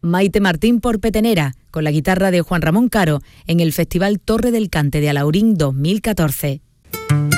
Maite Martín por Petenera, con la guitarra de Juan Ramón Caro, en el Festival Torre del Cante de Alhaurín 2014.